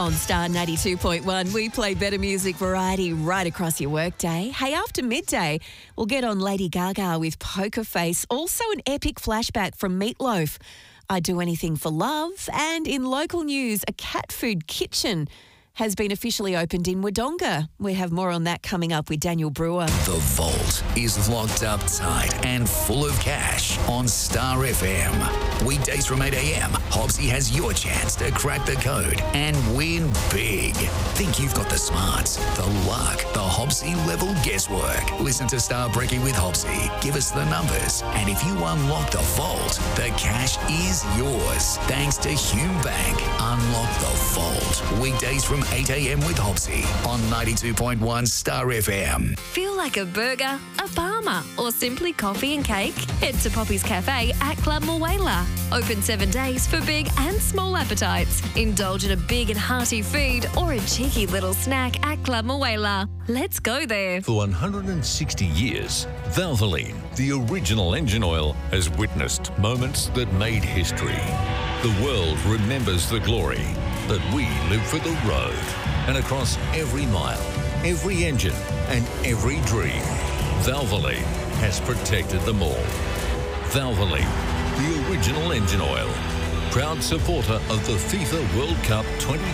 On Star 92.1, we play better music variety right across your workday. Hey, after midday, we'll get on Lady Gaga with Poker Face. Also an epic flashback from Meatloaf. I'd Do Anything for Love. And in local news, a cat food kitchen has been officially opened in Wodonga. We have more on that coming up with Daniel Brewer. The vault is locked up tight and full of cash on Star FM. Weekdays from 8 a.m, Hobbsy has your chance to crack the code and win big. Think you've got the smarts, the luck, the Hobbsy level guesswork. Listen to Star Brekkie with Hobbsy. Give us the numbers. And if you unlock the vault, the cash is yours. Thanks to Hume Bank. Unlock the vault. Weekdays from 8 a.m. with Hobbsy on 92.1 Star FM. Feel like a burger, a parma, or simply coffee and cake? Head to Poppy's Cafe at Club Mulwala. Open 7 days for big and small appetites. Indulge in a big and hearty feed or a cheeky little snack at Club Mulwala. Let's go there. For 160 years, Valvoline, the original engine oil, has witnessed moments that made history. The world remembers the glory, but we live for the road. And across every mile, every engine, and every dream, Valvoline has protected them all. Valvoline, the original engine oil. Proud supporter of the FIFA World Cup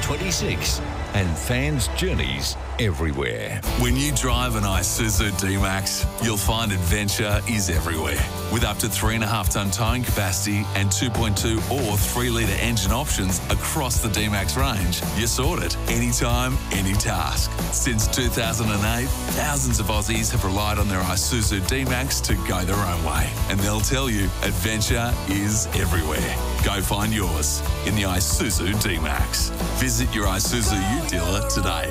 2026 and fans' journeys everywhere. When you drive an Isuzu D-Max, you'll find adventure is everywhere. With up to 3.5-ton towing capacity and 2.2 or 3-litre engine options across the D-Max range, you're sorted. Anytime, any task. Since 2008, thousands of Aussies have relied on their Isuzu D-Max to go their own way. And they'll tell you, adventure is everywhere. Go find yours in the Isuzu D-Max. Visit your Isuzu dealer today.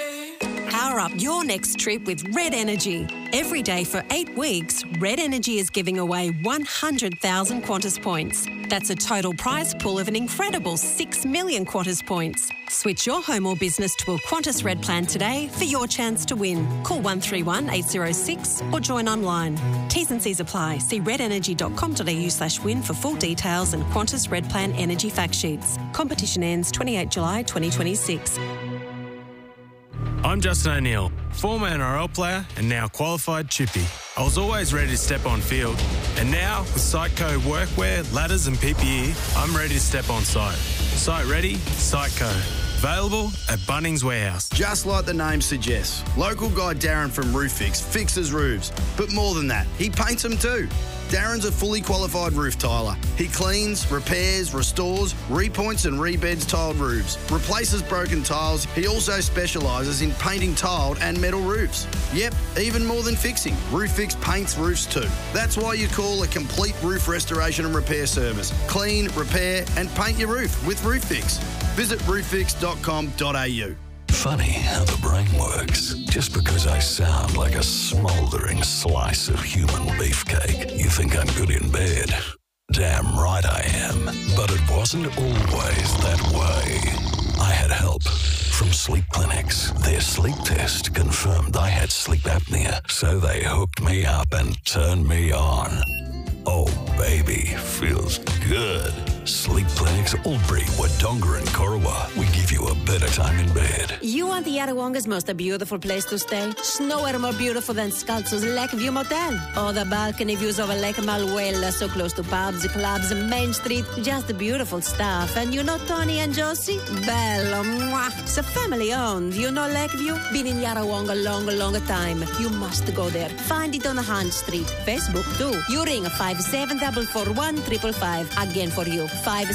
Power up your next trip with Red Energy. Every day for 8 weeks, Red Energy is giving away 100,000 Qantas points. That's a total prize pool of an incredible 6 million Qantas points. Switch your home or business to a Qantas Red plan today for your chance to win. Call 131 806 or join online. T's and C's apply. See redenergy.com.au/win for full details and Qantas Red Plan energy fact sheets. Competition ends 28 July 2026. I'm Justin O'Neill, former NRL player and now qualified chippy. I was always ready to step on field, and now with Siteco workwear, ladders and PPE, I'm ready to step on site. Site ready, Siteco. Available at Bunnings Warehouse. Just like the name suggests, local guy Darren from Roof Fix fixes roofs. But more than that, he paints them too. Darren's a fully qualified roof tiler. He cleans, repairs, restores, repoints and rebeds tiled roofs, replaces broken tiles. He also specialises in painting tiled and metal roofs. Yep, even more than fixing. Roof Fix paints roofs too. That's why you call a complete roof restoration and repair service. Clean, repair and paint your roof with Roof Fix. Visit rooffix.com.au. Funny how the brain works. Just because I sound like a smouldering slice of human beefcake, you think I'm good in bed. Damn right I am. But it wasn't always that way. I had help from Sleep Clinics. Their sleep test confirmed I had sleep apnea, so they hooked me up and turned me on. Oh, baby, feels good. Sleep Clinics, Albury, Wodonga and Corowa. We give you a better time in bed. You want the Yarrawonga's most beautiful place to stay? Nowhere more beautiful than Scalzo's Lakeview Motel. Or the balcony views over Lake Malwela, so close to pubs, clubs, Main Street. Just beautiful stuff. And you know Tony and Josie? Bello, mwah. It's a family owned. You know Lakeview? Been in Yarrawonga long time. You must go there. Find it on Hunt Street. Facebook too. You ring 57441555. Again for you.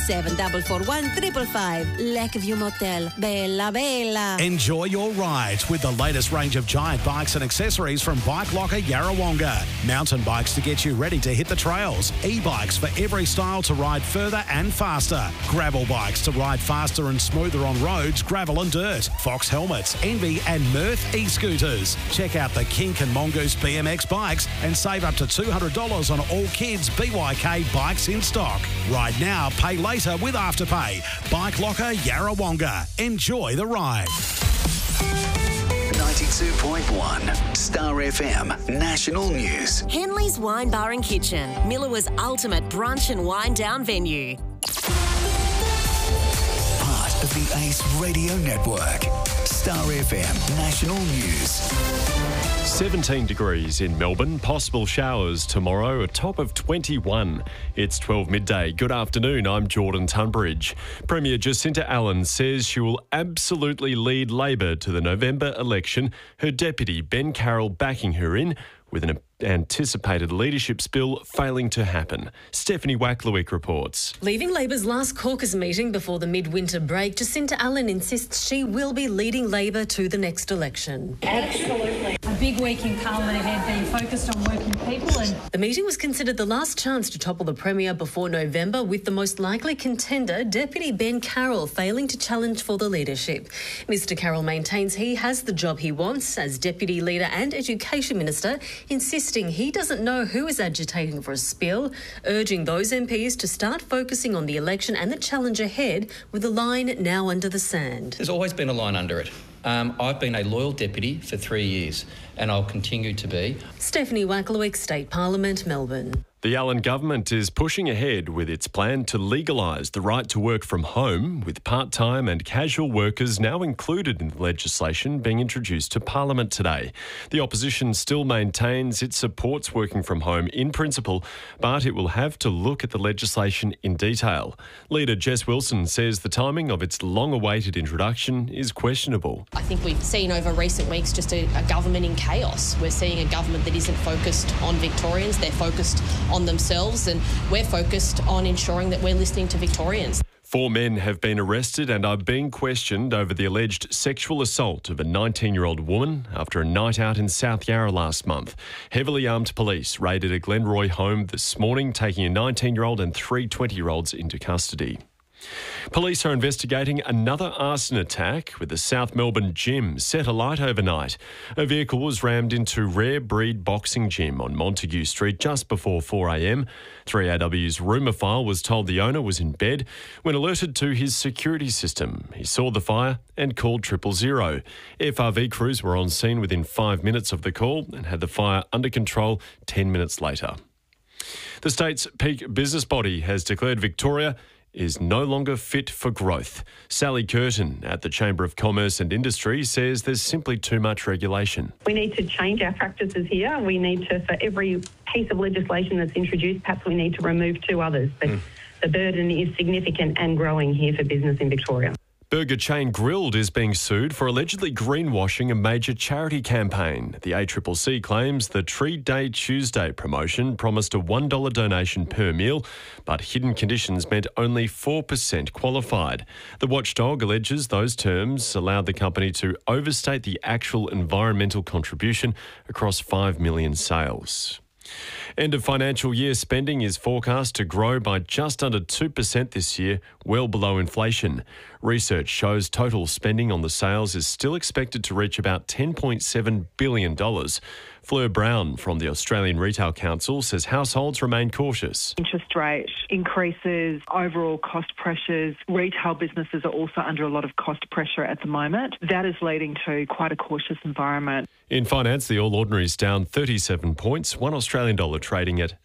57441555. Lakeview Motel. Bella, bella. Enjoy your ride with the latest range of giant bikes and accessories from Bike Locker Yarrawonga. Mountain bikes to get you ready to hit the trails. E-bikes for every style to ride further and faster. Gravel bikes to ride faster and smoother on roads, gravel and dirt. Fox helmets, Envy and Mirth e-scooters. Check out the Kink and Mongoose BMX bikes and save up to $200 on all kids' BYK bikes in stock. Ride now, pay later with Afterpay. Bike Locker Yarrawonga. Enjoy the ride. 92.1 Star FM National News. Henley's Wine Bar and Kitchen, Milawa's ultimate brunch and wine down venue. Part of the Ace Radio Network. Star FM National News. 17 degrees in Melbourne, possible showers tomorrow, a top of 21. It's 12 midday. Good afternoon, I'm Jordan Tunbridge. Premier Jacinta Allen says she will absolutely lead Labor to the November election, her deputy Ben Carroll backing her in, with an anticipated leadership spill failing to happen. Stephanie Wacklewick reports. Leaving Labor's last caucus meeting before the midwinter break, Jacinta Allen insists she will be leading Labor to the next election. Absolutely. A big week in Parliament ahead, being focused on working people. And the meeting was considered the last chance to topple the Premier before November, with the most likely contender, Deputy Ben Carroll, failing to challenge for the leadership. Mr Carroll maintains he has the job he wants as Deputy Leader and Education Minister, insisting he doesn't know who is agitating for a spill, urging those MPs to start focusing on the election and the challenge ahead, with the line now under the sand. There's always been a line under it. I've been a loyal deputy for 3 years and I'll continue to be. Stephanie Wacklewick, State Parliament, Melbourne. The Allen government is pushing ahead with its plan to legalise the right to work from home, with part-time and casual workers now included in the legislation being introduced to Parliament today. The opposition still maintains it supports working from home in principle, but it will have to look at the legislation in detail. Leader Jess Wilson says the timing of its long-awaited introduction is questionable. I think we've seen over recent weeks just a government in chaos. We're seeing a government that isn't focused on Victorians, they're focused on themselves, and we're focused on ensuring that we're listening to Victorians. 4 men have been arrested and are being questioned over the alleged sexual assault of a 19-year-old woman after a night out in South Yarra last month. Heavily armed police raided a Glenroy home this morning, taking a 19-year-old and 3 20-year-olds into custody. Police are investigating another arson attack with the South Melbourne gym set alight overnight. A vehicle was rammed into Rare Breed Boxing Gym on Montague Street just before 4 a.m. 3AW's rumour file was told the owner was in bed when alerted to his security system. He saw the fire and called 000. FRV crews were on scene within 5 minutes of the call and had the fire under control 10 minutes later. The state's peak business body has declared Victoria is no longer fit for growth. Sally Curtin at the Chamber of Commerce and Industry says there's simply too much regulation. We need to change our practices here. We need to, for every piece of legislation that's introduced, perhaps we need to remove 2 others. But the burden is significant and growing here for business in Victoria. Burger chain Grilled is being sued for allegedly greenwashing a major charity campaign. The ACCC claims the Tree Day Tuesday promotion promised a $1 donation per meal, but hidden conditions meant only 4% qualified. The watchdog alleges those terms allowed the company to overstate the actual environmental contribution across 5 million sales. End of financial year spending is forecast to grow by just under 2% this year, well below inflation. Research shows total spending on the sales is still expected to reach about $10.7 billion. Fleur Brown from the Australian Retail Council says households remain cautious. Interest rate increases, overall cost pressures. Retail businesses are also under a lot of cost pressure at the moment. That is leading to quite a cautious environment. In finance, the All Ordinary's down 37 points, $1 Australian dollar trading at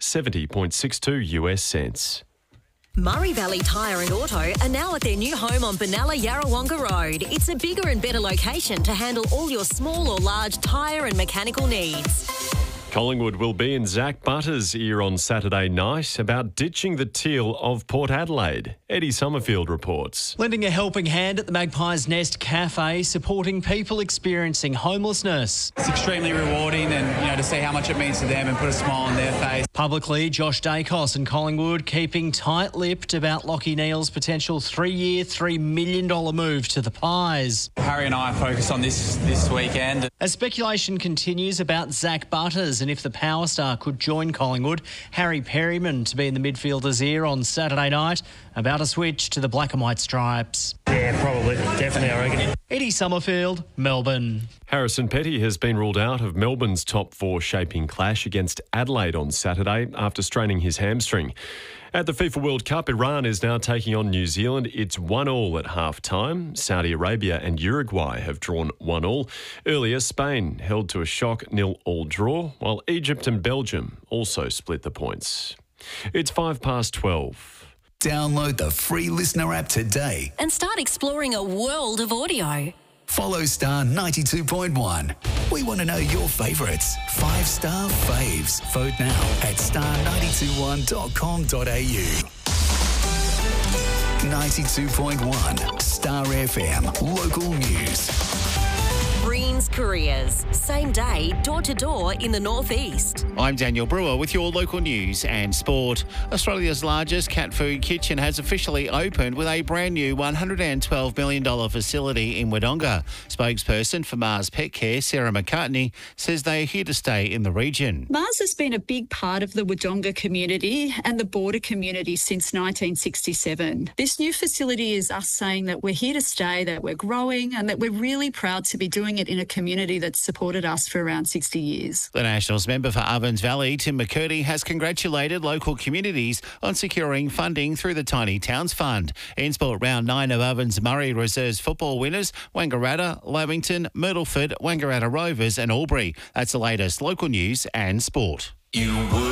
70.62 US cents. Murray Valley Tyre and Auto are now at their new home on Benalla Yarrawonga Road. It's a bigger and better location to handle all your small or large tyre and mechanical needs. Collingwood will be in Zach Butter's ear on Saturday night about ditching the teal of Port Adelaide. Eddie Summerfield reports. Lending a helping hand at the Magpie's Nest Cafe, supporting people experiencing homelessness. It's extremely rewarding and, to see how much it means to them and put a smile on their face. Publicly, Josh Dacos and Collingwood keeping tight-lipped about Lachie Neale's potential 3-year, $3 million move to the Pies. Harry and I are focused on this weekend. As speculation continues about Zach Butters and if the power star could join Collingwood, Harry Perryman to be in the midfielder's ear on Saturday night about a switch to the black and white stripes. Yeah, probably. Definitely, I reckon. Eddie Summerfield, Melbourne. Harrison Petty has been ruled out of Melbourne's top 4 shaping clash against Adelaide on Saturday after straining his hamstring. At the FIFA World Cup, Iran is now taking on New Zealand. It's 1-1 at half-time. Saudi Arabia and Uruguay have drawn 1-1. Earlier, Spain held to a shock 0-0 draw, while Egypt and Belgium also split the points. It's 12:05. Download the free Listener app today. And start exploring a world of audio. Follow Star 92.1. We want to know your favourites. 5-star faves. Vote now at star921.com.au. 92.1 Star FM Local News. Breen's Careers. Same day, door to door in the northeast. I'm Daniel Brewer with your local news and sport. Australia's largest cat food kitchen has officially opened with a brand new $112 million facility in Wodonga. Spokesperson for Mars Pet Care, Sarah McCartney, says they are here to stay in the region. Mars has been a big part of the Wodonga community and the border community since 1967. This new facility is us saying that we're here to stay, that we're growing and that we're really proud to be doing it in a community that's supported us for around 60 years. The Nationals member for Ovens Valley, Tim McCurdy, has congratulated local communities on securing funding through the Tiny Towns Fund. In sport, round 9 of Ovens Murray Reserves football winners, Wangaratta, Lamington, Myrtleford, Wangaratta Rovers and Albury. That's the latest local news and sport. You would